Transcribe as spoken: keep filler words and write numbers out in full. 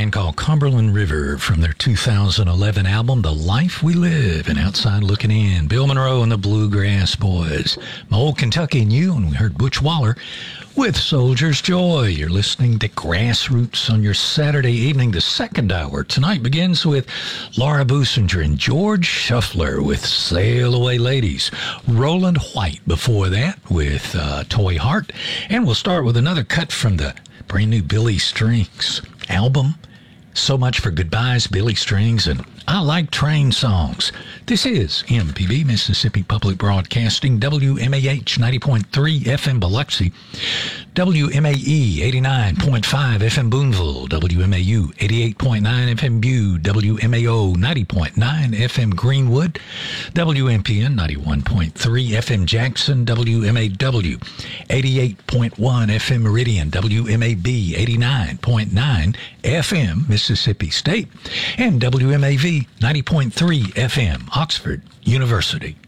band called Cumberland River from their two thousand eleven album, The Life We Live, and Outside Looking In. Bill Monroe and the Bluegrass Boys. My Old Kentucky and You, and we heard Butch Waller with Soldier's Joy. You're listening to Grassroots on your Saturday evening. The second hour tonight begins with Laura Businger and George Shuffler with Sail Away Ladies. Roland White before that with uh, Toy Heart. And we'll start with another cut from the brand new Billy Strings album. So Much for Goodbyes, Billy Strings, and I Like Train Songs. This is M P B, Mississippi Public Broadcasting, W M A H ninety point three F M Biloxi, W M A E eighty-nine point five F M Boonville, W M A U eighty-eight point nine F M Butte, W M A O ninety point nine F M Greenwood, W M P N ninety-one point three F M Jackson, W M A W eighty-eight point one F M Meridian, W M A B eighty-nine point nine F M Mississippi State, and W M A V ninety point three F M Oxford University.